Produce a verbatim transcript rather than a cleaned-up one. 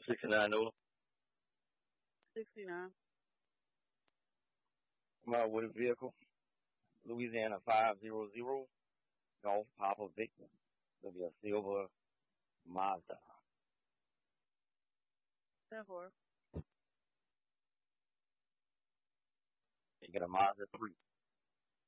sixty-nine Nola. sixty-nine. Come out with a vehicle. Louisiana five zero zero. Golf Papa Victor. It'll be a silver Mazda. ten four. You get a Mazda three.